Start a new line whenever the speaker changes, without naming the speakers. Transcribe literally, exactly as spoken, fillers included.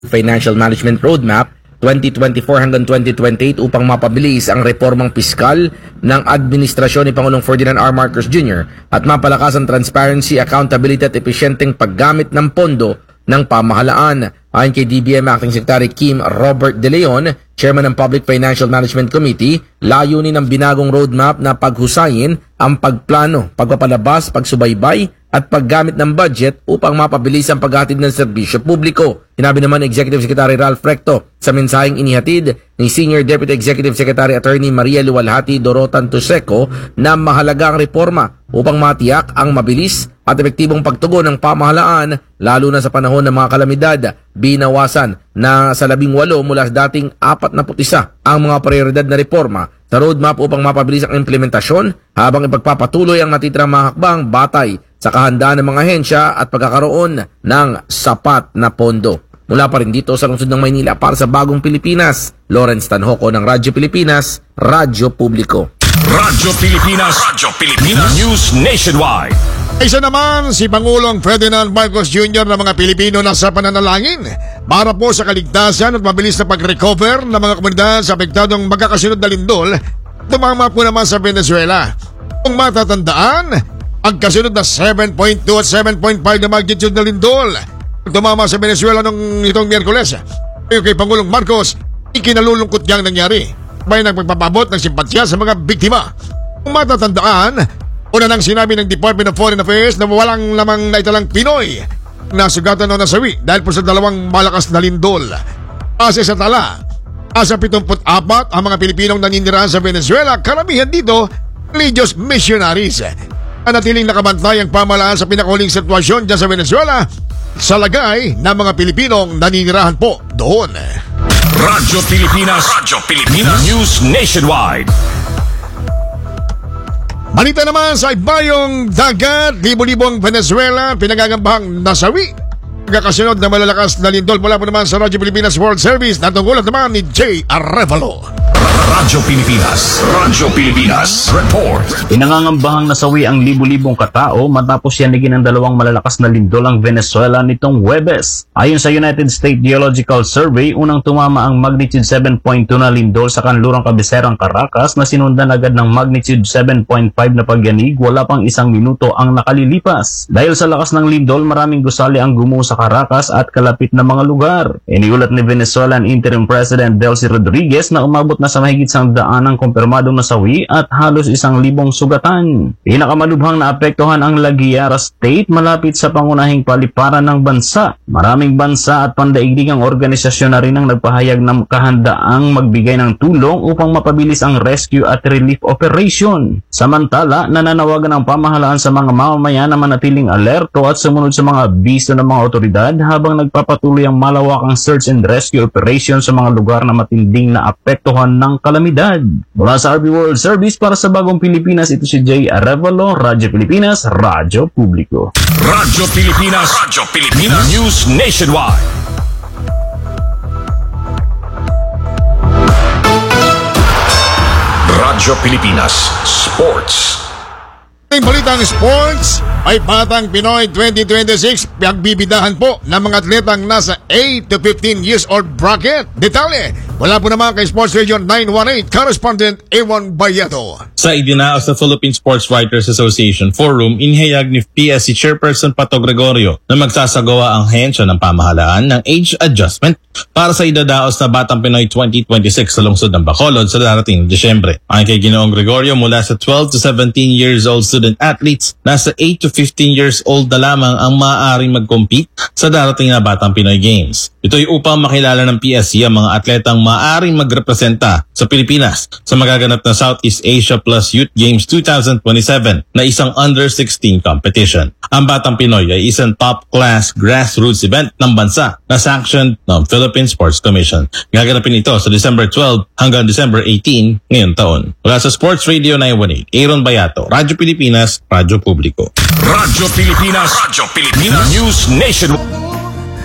Financial Management Roadmap twenty twenty-four hanggang twenty twenty-eight upang mapabilis ang reformang piskal ng administrasyon ni Pangulong Ferdinand R. Marcos Junior at mapalakas ang transparency, accountability at epesyenteng paggamit ng pondo ng pamahalaan. Ayon kay D B M Acting Secretary Kim Robert De Leon, Chairman ng Public Financial Management Committee, layunin ng binagong roadmap na paghusayin ang pagplano, pagpapalabas, pagsubaybay at paggamit ng budget upang mapabilis ang paghatid ng serbisyo publiko. Sinabi naman ni Executive Secretary Ralph Recto sa mensaheng inihatid ni Senior Deputy Executive Secretary Attorney Maria Luwalhati Dorotan Tuseco na mahalaga ang reforma upang matiyak ang mabilis at epektibong pagtugon ng pamahalaan lalo na sa panahon ng mga kalamidad. Binawasan na sa labing walo mula sa dating apat na putisa ang mga prioridad na reforma sa roadmap upang mapabilis ang implementasyon habang ipagpapatuloy ang natitirang mga hakbang batay sa kahandaan ng mga ahensya at pagkakaroon ng sapat na pondo. Mula pa rin dito sa lungsod ng Maynila para sa Bagong Pilipinas, Lawrence Tanhoco ng Radyo Pilipinas, Radyo Publiko.
Radyo Pilipinas, Radyo Pilipinas, News Nationwide.
Isa naman si Pangulong Ferdinand Marcos Junior ng mga Pilipino na sa pananalangin para po sa kaligtasan at mabilis na pag-recover ng mga komunidad sa apektadong magkakasunod na lindol, tumama po naman sa Venezuela. Kung matatandaan, ang kasunod na seven point two at seven point five na magnitude na lindol tumama sa Venezuela nung itong Miyerkules. Ayon kay Pangulong Marcos, ikinalulungkot niyang nangyari. May nagpagpapabot ng simpatya sa mga biktima. Kung matatandaan, una nang sinabi ng Department of Foreign Affairs na walang lamang naitalang Pinoy na sugatan o nasawi dahil po sa dalawang malakas na lindol. Kasi sa tala, asa pitongput apat ang mga Pilipinong naninirahan sa Venezuela, karamihan dito religious missionaries. Anatiling nakabantay ang pamahalaan sa pinakahuling sitwasyon dyan sa Venezuela sa lagay ng mga Pilipinong naninirahan po doon.
Radyo Pilipinas, Radyo Pilipinas, News Nationwide.
Balita naman sa ibayong dagat, libo-libong Venezuela pinagagambahang nasawi. Pagkakasunod na malalakas na lindol mula po naman sa Radyo Pilipinas World Service. Natunggulat naman ni Jay Arevalo.
Radyo Pilipinas, Radyo Pilipinas, report.
Pinangangambahang nasawi ang libu-libong katao matapos yanigin ng dalawang malalakas na lindol ang Venezuela nitong Huwebes. Ayon sa United States Geological Survey, unang tumama ang magnitude seven point two na lindol sa kanlurang kabiserang Caracas na sinundan agad ng magnitude seven point five na pagyanig wala pang isang minuto ang nakalilipas. Dahil sa lakas ng lindol, maraming gusali ang gumuho sa Caracas at kalapit na mga lugar. Iniulat ni Venezuelan Interim President Delcy Rodriguez na umabot na sa mahigit sang daan ang kumpirmadong nasawi at halos isang libong sugatan. Pinakamalubhang naapektuhan ang La Guaira State malapit sa pangunahing paliparan ng bansa. Maraming bansa at pandaigdigang organisasyon na rin ang nagpahayag ng kahandaang magbigay ng tulong upang mapabilis ang rescue at relief operation. Samantala, nananawagan ang pamahalaan sa mga mamamayan na manatiling alerto at sumunod sa mga abiso ng mga otoridad habang nagpapatuloy ang malawakang search and rescue operation sa mga lugar na matinding naapektuhan ng kalamidad. Mula sa R B World Service para sa Bagong Pilipinas, ito si Jay Arevalo, Radyo Pilipinas, Radyo Publiko.
Radyo Pilipinas, Radyo Pilipinas, News Nationwide. Radyo Pilipinas, Sports.
Ang balitang sports ay Batang Pinoy twenty twenty-six pagbibidahan po ng mga atletang nasa eight to fifteen years old bracket. Detalye, wala po naman kay Sports Radio nine one eight correspondent Ewan Bayado.
Sa idinaos sa Philippine Sports Writers Association Forum, inihayag ni P S C Chairperson Pato Gregorio na magsasagawa ang ahensya ng pamahalaan ng age adjustment para sa idadaos na Batang Pinoy twenty twenty-six sa lungsod ng Bacolod sa darating Desyembre. Ayon kay Ginoong Gregorio, mula sa twelve to seventeen years old student athletes, nasa eight to fifteen years old na lamang ang maaaring mag-compete sa darating na Batang Pinoy Games. Ito'y upang makilala ng P S C ang mga atletang maaaring magrepresenta sa Pilipinas sa magaganap na Southeast Asia Plus Youth Games twenty twenty-seven na isang under sixteen competition. Ang Batang Pinoy ay isang top-class grassroots event ng bansa na sanctioned ng Philippine Sports Commission. Gaganapin ito sa December twelve hanggang December eighteen ngayong taon. Mula sa Sports Radio nine one eight, Aaron Bayato, Radyo Pilipinas, Radyo Publiko.
Radyo Pilipinas, Radyo Pilipinas, News Nationwide.